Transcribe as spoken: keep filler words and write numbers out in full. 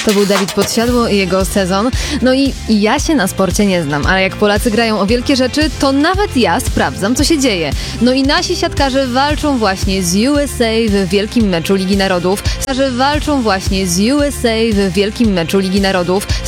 To był Dawid Podsiadło i jego Sezon. No i ja się na sporcie nie znam, ale jak Polacy grają o wielkie rzeczy, to nawet ja sprawdzam, co się dzieje. No i nasi siatkarze walczą właśnie z U S A w wielkim meczu Ligi Narodów. Siatkarze walczą właśnie z U S A w wielkim meczu Ligi Narodów.